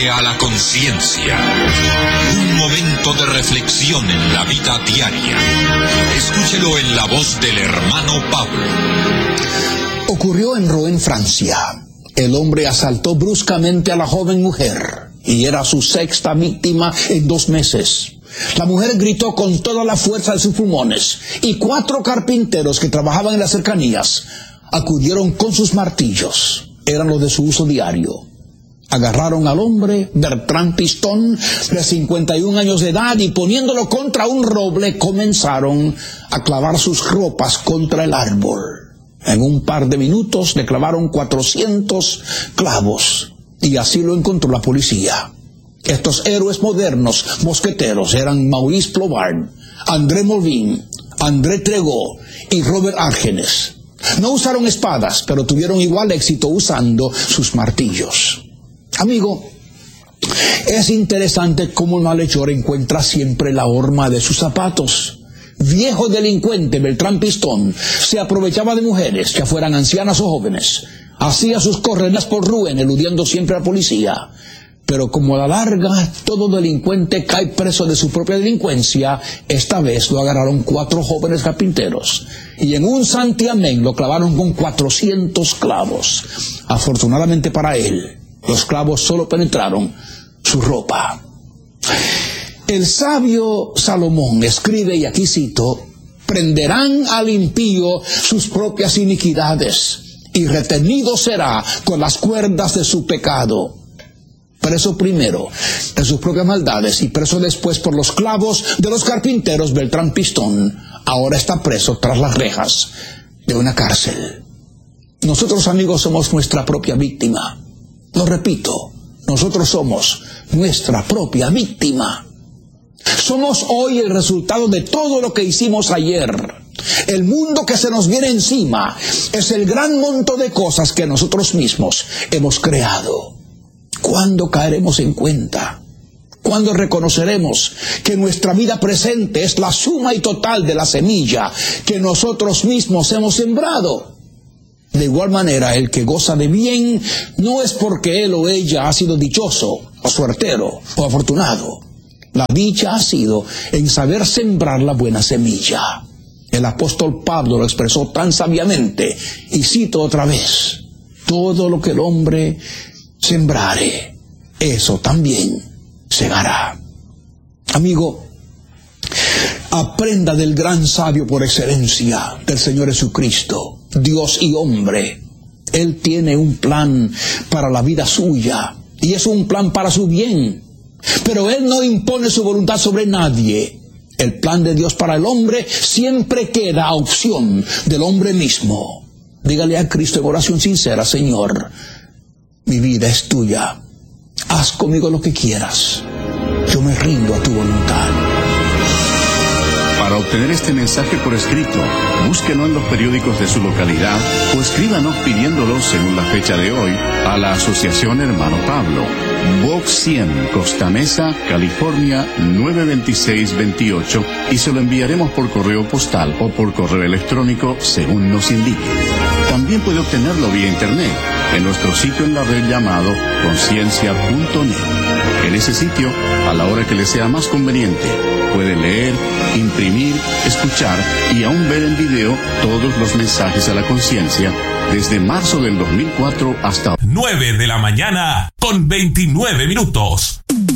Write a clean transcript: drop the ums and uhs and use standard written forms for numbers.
Viaje a la conciencia. Un momento de reflexión en la vida diaria. Escúchelo en la voz del hermano Pablo. Ocurrió en Rouen, Francia. El hombre asaltó bruscamente a la joven mujer y era su sexta víctima en 2 meses. La mujer gritó con toda la fuerza de sus pulmones y 4 carpinteros que trabajaban en las cercanías acudieron con sus martillos. Eran los de su uso diario. Agarraron al hombre, Bertrand Piston, de 51 años de edad, y poniéndolo contra un roble comenzaron a clavar sus ropas contra el árbol. En un par de minutos le clavaron 400 clavos y así lo encontró la policía. Estos héroes modernos mosqueteros eran Maurice Plovard, André Molvin, André Tregot y Robert Argenes. No usaron espadas, pero tuvieron igual éxito usando sus martillos. Amigo, es interesante cómo el malhechor encuentra siempre la horma de sus zapatos. Viejo delincuente Bertrand Piston se aprovechaba de mujeres, ya fueran ancianas o jóvenes. Hacía sus corredas por Rouen, eludiendo siempre a la policía. Pero como a la larga todo delincuente cae preso de su propia delincuencia, esta vez lo agarraron 4 jóvenes carpinteros y en un santiamén lo clavaron con 400 clavos. Afortunadamente para él, los clavos solo penetraron su ropa. El sabio Salomón escribe, y aquí cito: prenderán al impío sus propias iniquidades y retenido será con las cuerdas de su pecado. Preso primero de sus propias maldades y preso después por los clavos de los carpinteros, Bertrand Piston ahora está preso tras las rejas de una cárcel. Nosotros, amigos, somos nuestra propia víctima. Lo repito, nosotros somos nuestra propia víctima. Somos hoy el resultado de todo lo que hicimos ayer. El mundo que se nos viene encima es el gran monto de cosas que nosotros mismos hemos creado. ¿Cuándo caeremos en cuenta? ¿Cuándo reconoceremos que nuestra vida presente es la suma y total de la semilla que nosotros mismos hemos sembrado? De igual manera, el que goza de bien no es porque él o ella ha sido dichoso, o suertero, o afortunado. La dicha ha sido en saber sembrar la buena semilla. El apóstol Pablo lo expresó tan sabiamente, y cito otra vez: todo lo que el hombre sembrare, eso también segará. Amigo, aprenda del gran sabio por excelencia, del Señor Jesucristo, Dios y hombre. Él tiene un plan para la vida suya, y es un plan para su bien. Pero Él no impone su voluntad sobre nadie. El plan de Dios para el hombre siempre queda a opción del hombre mismo. Dígale a Cristo en oración sincera: Señor, mi vida es tuya. Haz conmigo lo que quieras. Yo me rindo a tu voluntad. Para obtener este mensaje por escrito, búsquenos en los periódicos de su localidad o escríbanos pidiéndolo según la fecha de hoy a la Asociación Hermano Pablo, Box 100, Costa Mesa, California 92628, y se lo enviaremos por correo postal o por correo electrónico según nos indique. También puede obtenerlo vía internet en nuestro sitio en la red llamado conciencia.net. En ese sitio, a la hora que le sea más conveniente, puede leer, imprimir, escuchar y aún ver en video todos los mensajes a la conciencia desde marzo del 2004 hasta 9 de la mañana con 29 minutos.